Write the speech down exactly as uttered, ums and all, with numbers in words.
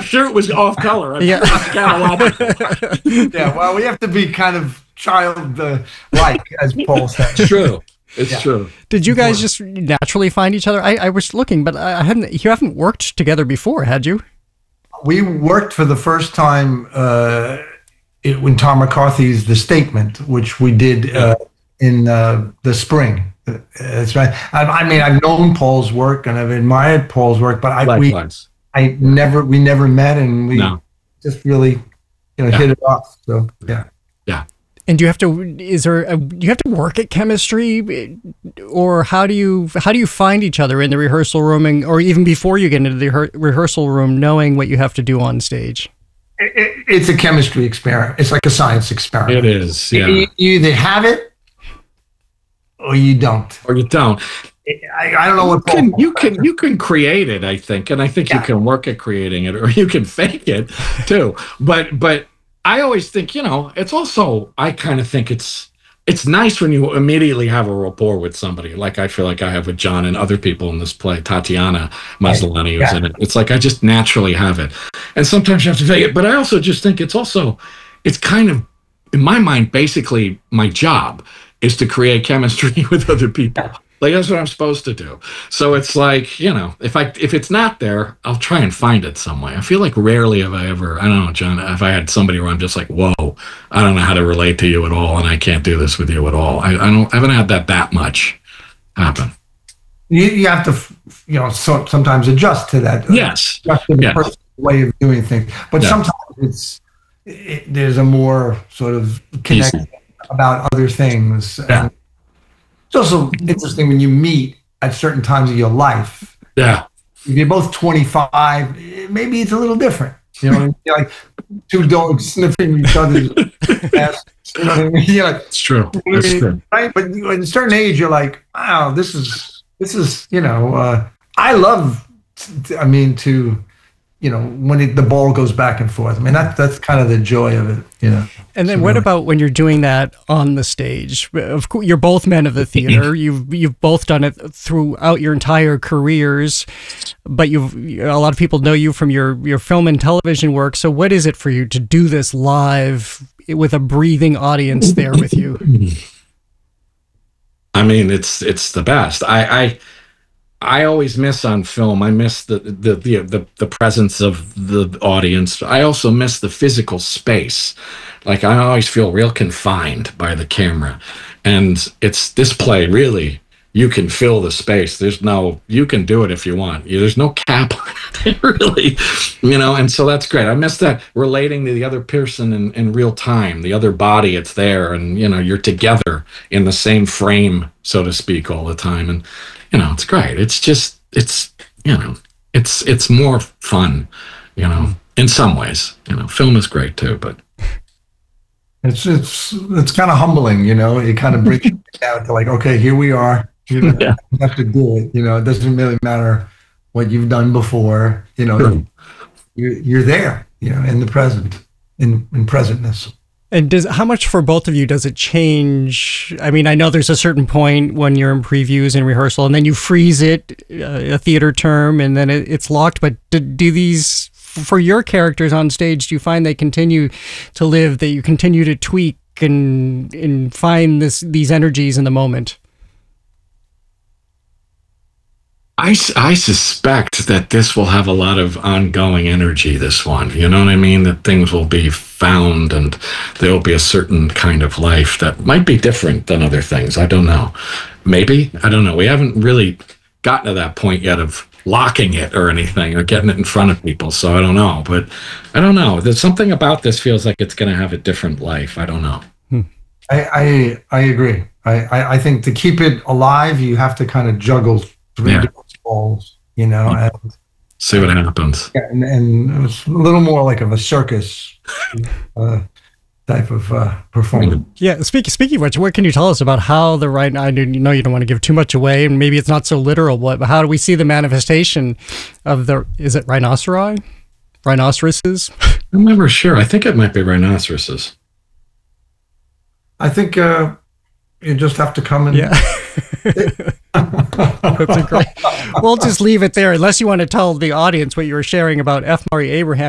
shirt was off color. I'm Yeah. Yeah, well, we have to be kind of child-like, as Paul said. It's true. It's Yeah. true. Did you guys just naturally find each other? I, I was looking, but I hadn't. You haven't worked together before, had you? We worked for the first time uh, it, when Tom McCarthy's The Statement, which we did uh, in uh, the spring. Uh, That's right. I, I mean, I've known Paul's work and I've admired Paul's work, but I we, Likewise. I never we never met, and we No. just really you know Yeah. hit it off. So yeah. Yeah. And do you have to? Is there? A, do you have to work at chemistry, or how do you how do you find each other in the rehearsal room, and, or even before you get into the rehe- rehearsal room, knowing what you have to do on stage? It, it, it's a chemistry experiment. It's like a science experiment. It is. Yeah. You, you either have it or you don't. Or you don't. I, I don't know You what Paul can, you can you can create it, I think, and I think you Yeah. can work at creating it, or you can fake it too. But but I always think, you know, it's also, I kind of think it's it's nice when you immediately have a rapport with somebody, like I feel like I have with John and other people in this play, Tatiana Maslany, who's Yeah. in it. It's like I just naturally have it, and sometimes you have to fake it. But I also just think it's also, it's kind of, in my mind, basically my job is to create chemistry with other people. Like that's what I'm supposed to do. So it's like, you know, if I if it's not there, I'll try and find it some way. I feel like rarely have I ever, I don't know, John, if I had somebody where I'm just like, whoa, I don't know how to relate to you at all, and I can't do this with you at all. I, I don't I haven't had that that much happen. You, you have to, you know, so, sometimes adjust to that. Yes. Adjust to the Yes. person's way of doing things. But Yeah. sometimes it's it, there's a more sort of connection Easy. about other things. Yeah. And it's also interesting when you meet at certain times of your life. Yeah. If you're both twenty-five, eh, maybe it's a little different. You know, you're like two dogs sniffing each other's ass. You know what I mean? You're like, It's true. It's true. right? But you- at a certain age, you're like, wow, this is this is you know, uh, I love. t- I mean, to you know, when it, the ball goes back and forth. I mean, that that's kind of the joy of it. You know. And then, So what really- about when you're doing that on the stage? Of course, you're both men of the theater. You've you've both done it throughout your entire careers, but you've a lot of people know you from your your film and television work. So, what is it for you to do this live with a breathing audience there with you? I mean, it's it's the best. I I, I always miss on film. I miss the the, the the the presence of the audience. I also miss the physical space. Like I always feel real confined by the camera, and it's this play really. You can fill the space. There's no. You can do it if you want. You, there's no cap on it, really, you know. And so that's great. I miss that relating to the other person in, in real time, the other body. It's there, and you know you're together in the same frame, so to speak, all the time. And you know it's great. It's just it's you know it's it's more fun, you know. In some ways, you know, film is great too, but. It's it's it's kind of humbling, you know. It kind of brings you down to like, okay, here we are. You know, Yeah. you have to do it. You know, it doesn't really matter what you've done before. You know, Sure. you're you're there. You know, in the present, in in presentness. And does how much for both of you does it change? I mean, I know there's a certain point when you're in previews and rehearsal, and then you freeze it, uh, a theater term, and then it, it's locked. But do, do these, for your characters on stage, do you find they continue to live? That you continue to tweak and and find this these energies in the moment? I, s- I suspect that this will have a lot of ongoing energy, this one. You know what I mean? That things will be found and there will be a certain kind of life that might be different than other things. I don't know. Maybe. I don't know. We haven't really gotten to that point yet of locking it or anything or getting it in front of people. So I don't know. But I don't know. There's something about this feels like it's going to have a different life. I don't know. I I, I agree. I, I I think to keep it alive, you have to kind of juggle three Yeah. different balls. You know, and See what happens. and, and it's a little more like of a circus uh, type of uh, performance. Yeah. Speaking speaking of which, what can you tell us about how the right? I know you don't want to give too much away, and maybe it's not so literal. But how do we see the manifestation of the? Is it rhinoceri? Rhinoceroses? I'm never sure. I think it might be rhinoceroses. I think uh, you just have to come and Yeah. That's a great. We'll just leave it there, unless you want to tell the audience what you were sharing about F. Murray Abraham.